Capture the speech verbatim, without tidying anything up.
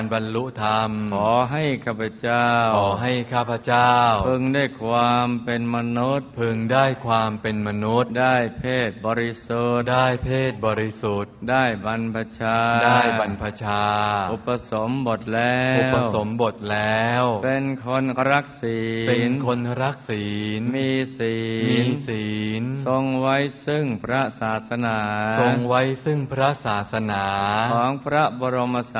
บรรลุธรรมขอให้ข้าพเจ้าขอให้ข้าพเจ้าพึงได้ความเป็นมนุษย์พึงได้ความเป็นมนุษย์ได้เพศบริสุทธิ์ได้เพศบริสุทธิ์ได้บรรพชาได้บรรพชาอุปสมบทแล้วอุปสมบทแล้วเป็นคนรักศีลเป็นคนรักศีลมีศีลมีศีลทรงไว้ซึ่งพระศาสนาทรงไว้ซึ่งพระศาสนาของพระบรมศ